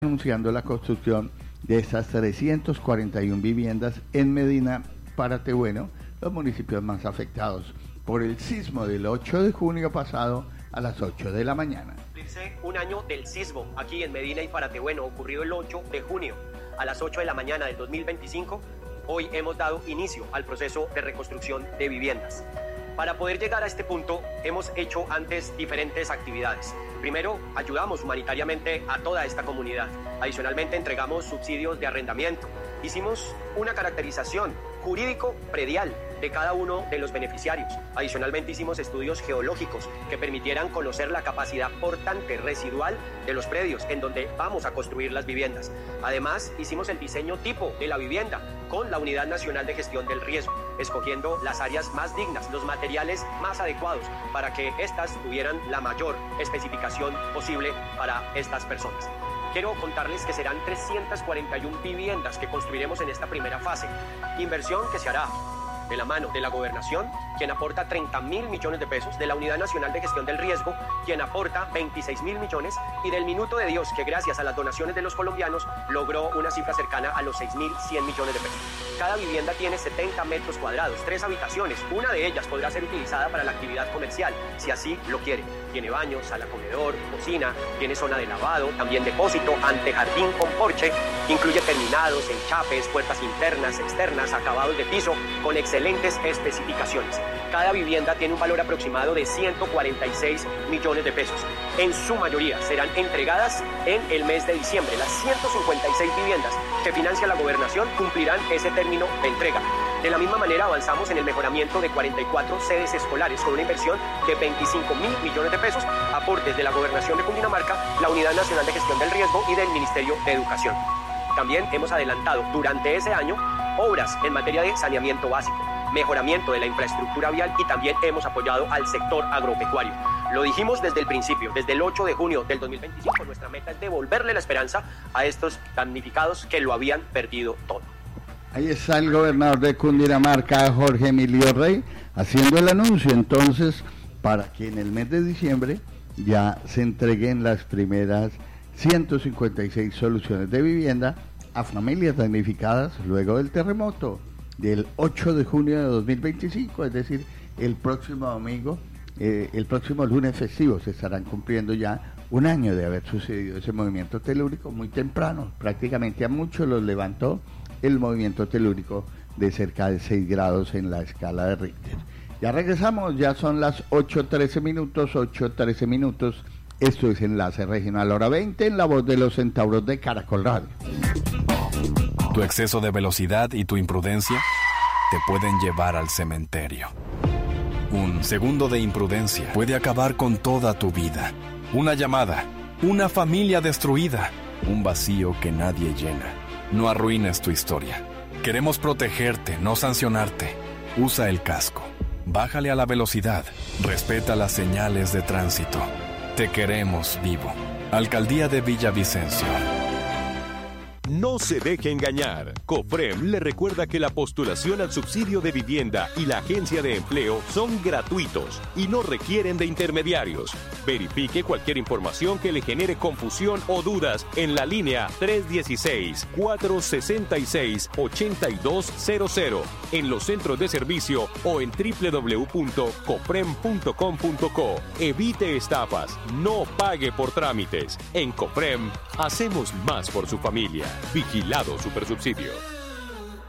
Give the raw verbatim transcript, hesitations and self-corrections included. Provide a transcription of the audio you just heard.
anunciando la construcción de estas trescientas cuarenta y una viviendas en Medina, Paratebueno, los municipios más afectados por el sismo del ocho de junio pasado a las ocho de la mañana. Un año del sismo aquí en Medina y Paratebueno, ocurrido el ocho de junio a las ocho de la mañana del dos mil veinticinco. Hoy hemos dado inicio al proceso de reconstrucción de viviendas. Para poder llegar a este punto, hemos hecho antes diferentes actividades. Primero, ayudamos humanitariamente a toda esta comunidad. Adicionalmente, entregamos subsidios de arrendamiento. Hicimos una caracterización jurídico predial de cada uno de los beneficiarios. Adicionalmente, hicimos estudios geológicos que permitieran conocer la capacidad portante residual de los predios en donde vamos a construir las viviendas. Además, hicimos el diseño tipo de la vivienda con la Unidad Nacional de Gestión del Riesgo, escogiendo las áreas más dignas, los materiales más adecuados para que éstas tuvieran la mayor especificación posible para estas personas. Quiero contarles que serán trescientas cuarenta y una viviendas que construiremos en esta primera fase. Inversión que se hará de la mano de la Gobernación, quien aporta treinta mil millones de pesos, de la Unidad Nacional de Gestión del Riesgo, quien aporta veintiséis mil millones, y del Minuto de Dios, que gracias a las donaciones de los colombianos logró una cifra cercana a los seis mil cien millones de pesos. Cada vivienda tiene setenta metros cuadrados, tres habitaciones. Una de ellas podrá ser utilizada para la actividad comercial, si así lo quiere. Tiene baño, sala comedor, cocina, tiene zona de lavado, también depósito, antejardín con porche, incluye terminados, enchapes, puertas internas, externas, acabados de piso, con excelentes especificaciones. Cada vivienda tiene un valor aproximado de ciento cuarenta y seis millones de pesos. En su mayoría serán entregadas en el mes de diciembre. Las ciento cincuenta y seis viviendas que financia la Gobernación cumplirán ese término de entrega. De la misma manera, avanzamos en el mejoramiento de cuarenta y cuatro sedes escolares con una inversión de veinticinco mil millones de pesos, aportes de la Gobernación de Cundinamarca, la Unidad Nacional de Gestión del Riesgo y del Ministerio de Educación. También hemos adelantado durante ese año obras en materia de saneamiento básico, mejoramiento de la infraestructura vial y también hemos apoyado al sector agropecuario. Lo dijimos desde el principio, desde el ocho de junio del dos mil veinticinco, nuestra meta es devolverle la esperanza a estos damnificados que lo habían perdido todo. Ahí está el gobernador de Cundinamarca, Jorge Emilio Rey, haciendo el anuncio entonces para que en el mes de diciembre ya se entreguen las primeras ciento cincuenta y seis soluciones de vivienda a familias damnificadas luego del terremoto del ocho de junio de dos mil veinticinco, es decir, el próximo domingo, eh, el próximo lunes festivo se estarán cumpliendo ya un año de haber sucedido ese movimiento telúrico muy temprano, prácticamente a muchos los levantó el movimiento telúrico de cerca de seis grados en la escala de Richter. Ya regresamos, ya son las ocho trece minutos, ocho trece minutos, esto es Enlace Regional Hora veinte en la voz de los centauros de Caracol Radio. Tu exceso de velocidad y tu imprudencia te pueden llevar al cementerio. Un segundo de imprudencia puede acabar con toda tu vida. Una llamada, una familia destruida, un vacío que nadie llena. No arruines tu historia. Queremos protegerte, no sancionarte. Usa el casco. Bájale a la velocidad. Respeta las señales de tránsito. Te queremos vivo. Alcaldía de Villavicencio. No se deje engañar. COFREM le recuerda que la postulación al subsidio de vivienda y la agencia de empleo son gratuitos y no requieren de intermediarios. Verifique cualquier información que le genere confusión o dudas en la línea tres uno seis, cuatro seis seis, ocho dos cero cero, en los centros de servicio o en doble u doble u doble u punto cofrem punto com punto co. Evite estafas, no pague por trámites. En COFREM hacemos más por su familia. Vigilado Supersubsidio.